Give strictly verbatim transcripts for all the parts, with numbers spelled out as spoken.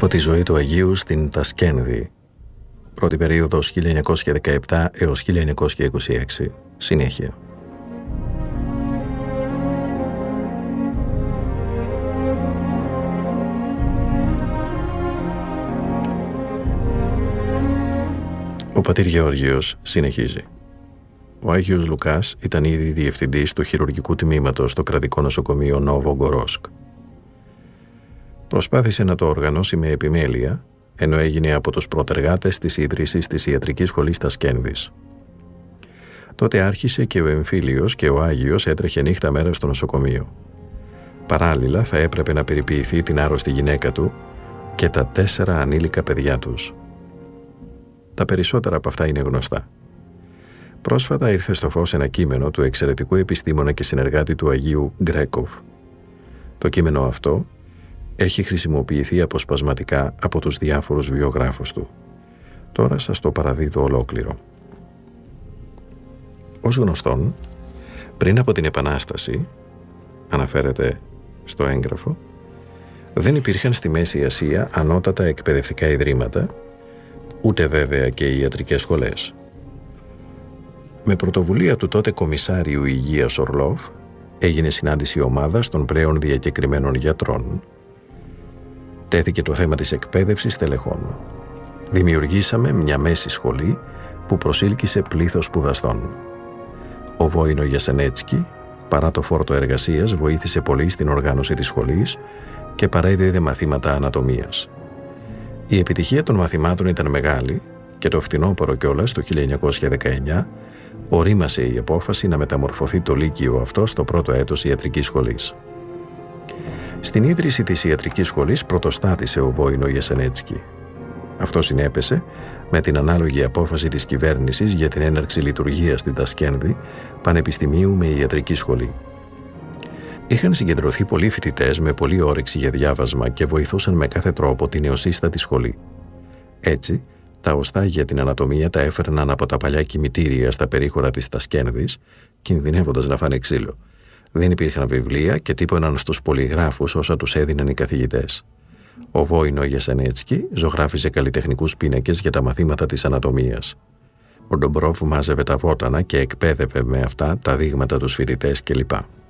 από τη ζωή του Αγίου στην Τασκένδη, πρώτη περίοδος χίλια εννιακόσια δεκαεπτά έως χίλια εννιακόσια είκοσι έξι, συνέχεια. Ο πατήρ Γεώργιος συνεχίζει. Ο Άγιος Λουκάς ήταν ήδη διευθυντής του χειρουργικού τμήματος στο κρατικό νοσοκομείο Νόβο-Γκορόσκ. Προσπάθησε να το οργανώσει με επιμέλεια, ενώ έγινε από τους πρωτεργάτες της ίδρυσης της ιατρικής σχολής Τασκένδης. Τότε άρχισε και ο εμφύλιος και ο Άγιος έτρεχε νύχτα μέρα στο νοσοκομείο. Παράλληλα θα έπρεπε να περιποιηθεί την άρρωστη γυναίκα του και τα τέσσερα ανήλικα παιδιά τους. Τα περισσότερα από αυτά είναι γνωστά. Πρόσφατα ήρθε στο φως ένα κείμενο του εξαιρετικού επιστήμονα και συνεργάτη του Αγίου Γκρέκοφ. Το κείμενο αυτό έχει χρησιμοποιηθεί αποσπασματικά από τους διάφορους βιογράφους του. Τώρα σας το παραδίδω ολόκληρο. Ως γνωστόν, πριν από την Επανάσταση, αναφέρεται στο έγγραφο, δεν υπήρχαν στη Μέση Ασία ανώτατα εκπαιδευτικά ιδρύματα, ούτε βέβαια και ιατρικές σχολές. Με πρωτοβουλία του τότε Κομισάριου Υγείας Ορλόφ έγινε συνάντηση ομάδας των πλέον διακεκριμένων γιατρών. Τέθηκε το θέμα της εκπαίδευσης τελεχών. Δημιουργήσαμε μια μέση σχολή που προσήλκησε πλήθος σπουδαστών. Ο Βόινο Γιασενέτσκι, παρά το φόρτο εργασίας, βοήθησε πολύ στην οργάνωση της σχολής και παρέδιδε μαθήματα ανατομίας. Η επιτυχία των μαθημάτων ήταν μεγάλη και το φθινόπωρο κιόλας το χίλια εννιακόσια δεκαεννιά ορίμασε η απόφαση να μεταμορφωθεί το λύκειο αυτό στο πρώτο έτος ιατρικής σχολής. Στην ίδρυση της ιατρικής σχολής πρωτοστάτησε ο Βόινο Γιασενέτσκι. Αυτό συνέπεσε με την ανάλογη απόφαση της κυβέρνησης για την έναρξη λειτουργίας στην Τασκένδη Πανεπιστημίου με ιατρική σχολή. Είχαν συγκεντρωθεί πολλοί φοιτητές με πολλή όρεξη για διάβασμα και βοηθούσαν με κάθε τρόπο την νεοσύστατη σχολή. Έτσι, τα οστά για την ανατομία τα έφερναν από τα παλιά κημητήρια στα περίχωρα της Τασκένδης, κινδυνεύοντας να φάνε ξύλο. Δεν υπήρχαν βιβλία και τύπωναν στους πολυγράφους όσα τους έδιναν οι καθηγητές. Ο Βόινο Γιασενέτσκι ζωγράφιζε καλλιτεχνικούς πίνακες για τα μαθήματα της ανατομίας. Ο Ντομπρόφ μάζευε τα βότανα και εκπαίδευε με αυτά τα δείγματα τους φοιτητές κλπ.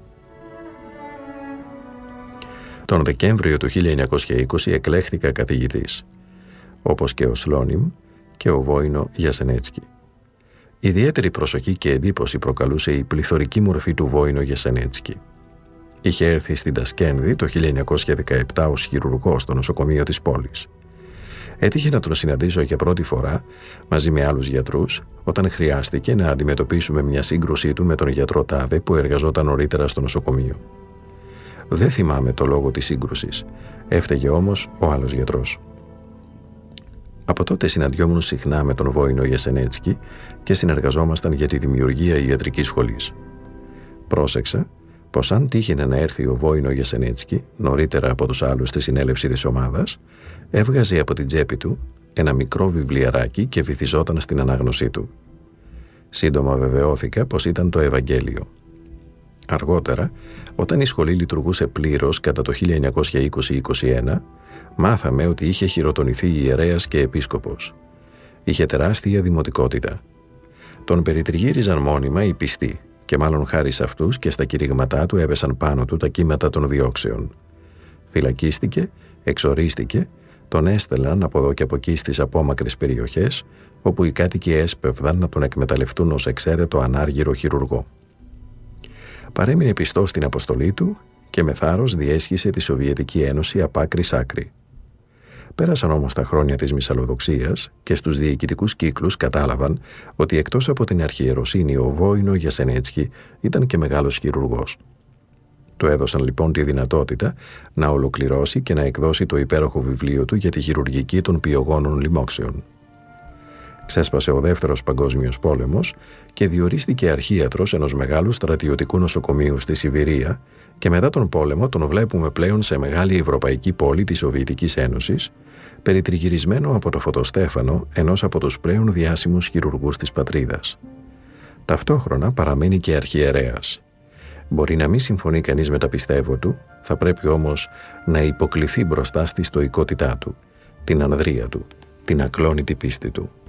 Τον Δεκέμβριο του χίλια εννιακόσια είκοσι εκλέχθηκα καθηγητής, όπως και ο Σλόνιμ και ο Βόινο Γιασενέτσκι. Ιδιαίτερη προσοχή και εντύπωση προκαλούσε η πληθωρική μορφή του Βόινο Γιασενέτσκι. Είχε έρθει στην Τασκένδη το χίλια εννιακόσια δεκαεπτά ως χειρουργός στο νοσοκομείο της πόλης. Έτυχε να τον συναντήσω για πρώτη φορά μαζί με άλλους γιατρούς όταν χρειάστηκε να αντιμετωπίσουμε μια σύγκρουσή του με τον γιατρό Τάδε που εργαζόταν νωρίτερα στο νοσοκομείο. Δεν θυμάμαι το λόγο της σύγκρουσης, έφταιγε όμως ο άλλος γιατρός. Από τότε συναντιόμουν συχνά με τον Βόινο Γιασενέτσκι και συνεργαζόμασταν για τη δημιουργία ιατρικής σχολής. Πρόσεξα πως αν τύχαινε να έρθει ο Βόινο Γιασενέτσκι νωρίτερα από τους άλλους στη συνέλευση της ομάδας, έβγαζε από την τσέπη του ένα μικρό βιβλιαράκι και βυθιζόταν στην ανάγνωσή του. Σύντομα βεβαιώθηκα πως ήταν το Ευαγγέλιο. Αργότερα, όταν η σχολή λειτουργούσε πλήρως κατά το χίλια εννιακόσια είκοσι είκοσι ένα, μάθαμε ότι είχε χειροτονηθεί ιερέας και επίσκοπος. Είχε τεράστια δημοτικότητα. Τον περιτριγύριζαν μόνιμα οι πιστοί και μάλλον χάρη σε αυτούς και στα κηρύγματά του έπεσαν πάνω του τα κύματα των διώξεων. Φυλακίστηκε, εξορίστηκε, τον έστελναν από εδώ και από εκεί στις απόμακρες περιοχές, όπου οι κάτοικοι έσπευδαν να τον εκμεταλλευτούν ως εξαίρετο ανάργυρο χειρουργό. Παρέμεινε πιστός στην αποστολή του και με θάρρος διέσχισε τη Σοβιετική Ένωση απ' άκρη σ' άκρη. Πέρασαν όμως τα χρόνια της μυσαλλοδοξίας και στους διοικητικούς κύκλους κατάλαβαν ότι εκτός από την αρχιεροσύνη ο Βόινο Γιασενέτσκι ήταν και μεγάλος χειρουργός. Του έδωσαν λοιπόν τη δυνατότητα να ολοκληρώσει και να εκδώσει το υπέροχο βιβλίο του για τη χειρουργική των πιογόνων λοιμόξεων. Ξέσπασε ο δεύτερος παγκόσμιος πόλεμος και διορίστηκε αρχίατρος ενός μεγάλου στρατιωτικού νοσοκομείου στη Σιβηρία και μετά τον πόλεμο τον βλέπουμε πλέον σε μεγάλη ευρωπαϊκή πόλη της Σοβιετικής Ένωσης, περιτριγυρισμένο από το φωτοστέφανο ενός από τους πλέον διάσημους χειρουργούς της πατρίδας. Ταυτόχρονα παραμένει και αρχιερέας. Μπορεί να μην συμφωνεί κανείς με τα πιστεύω του, θα πρέπει όμως να υποκληθεί μπροστά στη στοικότητά του την ανδρεία του, την ακλόνητη πίστη του.